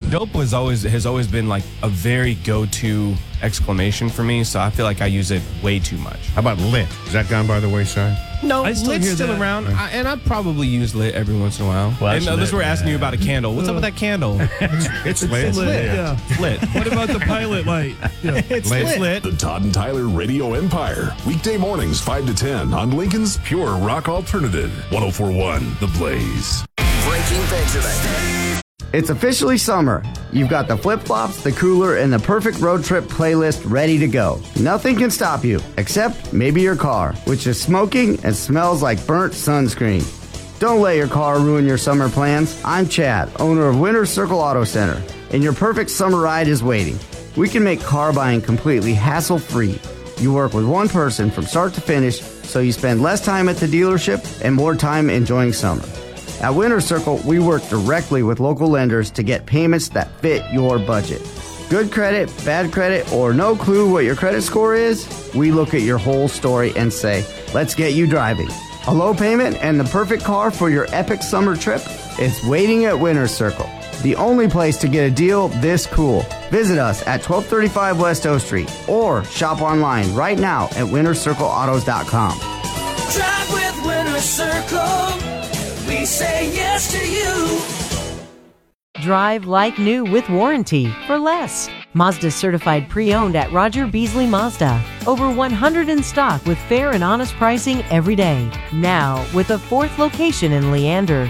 Dope has always been like a very go-to exclamation for me, so I feel like I use it way too much. How about lit? Is that gone by the wayside? No, I still lit's hear still that. around, and I probably use lit every once in a while. Well, and this we're asking you about a candle. What's up with that candle? It's lit. It's lit, yeah. It's lit. What about the pilot light? Yeah. It's Lit. lit. The Todd and Tyler Radio Empire. Weekday mornings, 5 to 10 on Lincoln's Pure Rock Alternative. 104.1 The Blaze. Breaking Benjamin. It's officially summer. You've got the flip-flops, the cooler, and the perfect road trip playlist ready to go. Nothing can stop you, except maybe your car, which is smoking and smells like burnt sunscreen. Don't let your car ruin your summer plans. I'm Chad, owner of Winter Circle Auto Center, and your perfect summer ride is waiting. We can make car buying completely hassle-free. You work with one person from start to finish, so you spend less time at the dealership and more time enjoying summer. At Winter Circle, we work directly with local lenders to get payments that fit your budget. Good credit, bad credit, or no clue what your credit score is? We look at your whole story and say, let's get you driving. A low payment and the perfect car for your epic summer trip? It's waiting at Winter Circle, the only place to get a deal this cool. Visit us at 1235 West O Street or shop online right now at wintercircleautos.com. Drive with Winter Circle. We say yes to you. Drive like new with warranty for less. Mazda certified pre-owned at Roger Beasley Mazda. Over 100 in stock with fair and honest pricing every day. Now with a 4th location in Leander.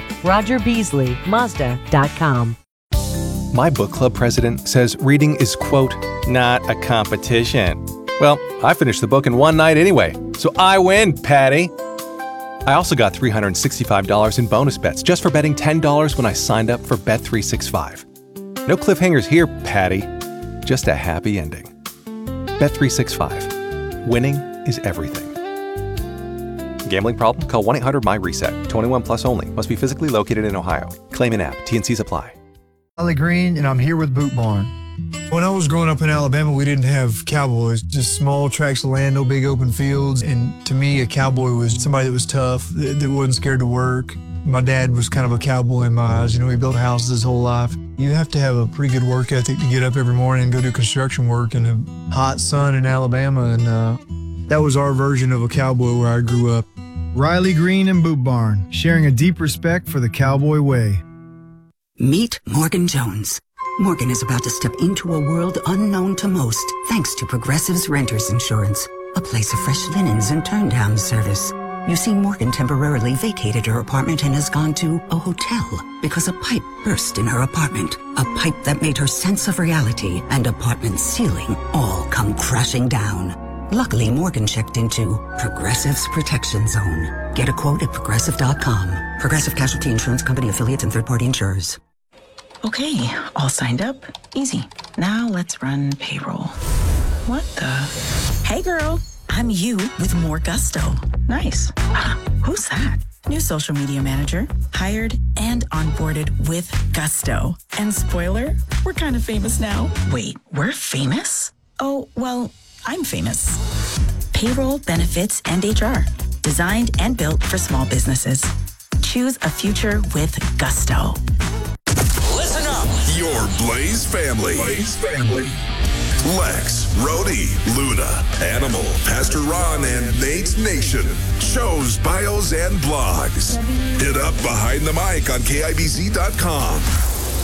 RogerBeasleyMazda.com. My book club president says reading is, quote, not a competition. Well, I finished the book in one night anyway, so I win, Patty. I also got $365 in bonus bets just for betting $10 when I signed up for Bet365. No cliffhangers here, Patty. Just a happy ending. Bet365. Winning is everything. Gambling problem? Call 1-800-MY-RESET. 21 plus only. Must be physically located in Ohio. Claim in app. T&Cs apply. Ollie Green, and I'm here with Boot Barn. When I was growing up in Alabama, we didn't have cowboys, just small tracts of land, no big open fields. And to me, a cowboy was somebody that was tough, that wasn't scared to work. My dad was kind of a cowboy in my eyes. You know, he built houses his whole life. You have to have a pretty good work ethic to get up every morning and go do construction work in the hot sun in Alabama. And that was our version of a cowboy where I grew up. Riley Green and Boot Barn, sharing a deep respect for the cowboy way. Meet Morgan Jones. Morgan is about to step into a world unknown to most, thanks to Progressive's Renters Insurance, a place of fresh linens and turn-down service. You see, Morgan temporarily vacated her apartment and has gone to a hotel because a pipe burst in her apartment, a pipe that made her sense of reality and apartment ceiling all come crashing down. Luckily, Morgan checked into Progressive's Protection Zone. Get a quote at Progressive.com. Progressive Casualty Insurance Company affiliates and third-party insurers. Okay, all signed up. Easy. Now let's run payroll. What the? Hey girl, I'm you with more gusto. Nice. Who's that? New social media manager, hired and onboarded with gusto. And spoiler, we're kind of famous now. Wait, we're famous? Oh, well, I'm famous. Payroll, benefits, and HR. Designed and built for small businesses. Choose a future with gusto. Listen up. Your Blaze family. Lex, Rhodey, Luna, Animal, Pastor Ron, and Nate's Nation. Shows, bios, and blogs. Hit up Behind the Mic on KIBZ.com.